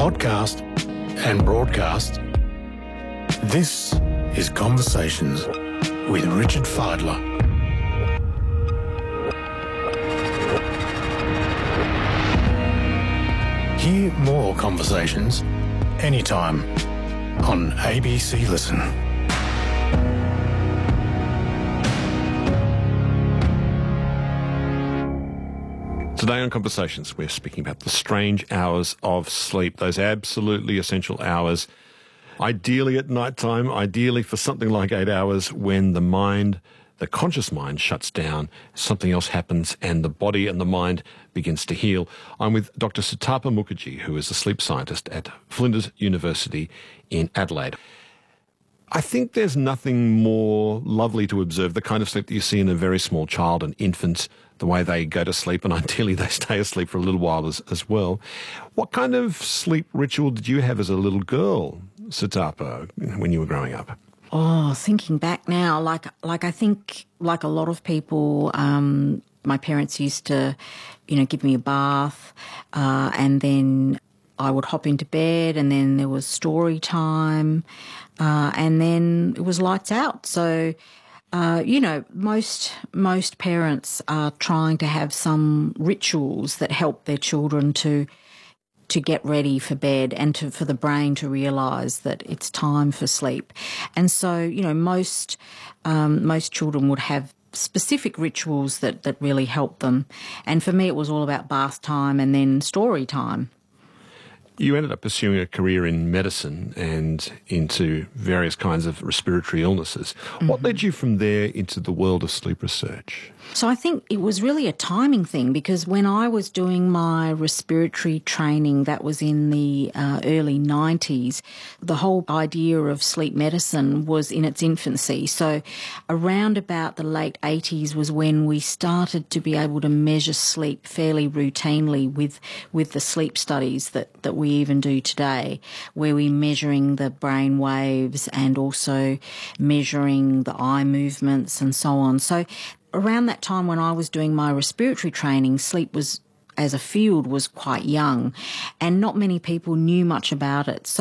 podcast and broadcast, this is Conversations with Richard Fidler. Hear more conversations anytime on ABC Listen. Today on Conversations, we're speaking about the strange hours of sleep, those absolutely essential hours, ideally at night time, ideally for something like 8 hours when the mind, the conscious mind shuts down, something else happens and the body and the mind begins to heal. I'm with Dr. Sutapa Mukherjee, who is a sleep scientist at Flinders University in Adelaide. I think there's nothing more lovely to observe, the kind of sleep that you see in a very small child, an infant, the way they go to sleep, and ideally they stay asleep for a little while as well. What kind of sleep ritual did you have as a little girl, Sutapa, when you were growing up? Oh, thinking back now, like I think, like a lot of people, my parents used to, give me a bath, and then I would hop into bed, and then there was story time, and then it was lights out. So, most parents are trying to have some rituals that help their children to get ready for bed and for the brain to realise that it's time for sleep. And so, most children would have specific rituals that really help them. And for me, it was all about bath time and then story time. You ended up pursuing a career in medicine and into various kinds of respiratory illnesses. Mm-hmm. What led you from there into the world of sleep research? So I think it was really a timing thing, because when I was doing my respiratory training, that was in the early 90s, the whole idea of sleep medicine was in its infancy. So around about the late 80s was when we started to be able to measure sleep fairly routinely with the sleep studies that we even do today, where we're measuring the brain waves and also measuring the eye movements and so on. So around that time when I was doing my respiratory training, sleep was, as a field, was quite young, and not many people knew much about it. So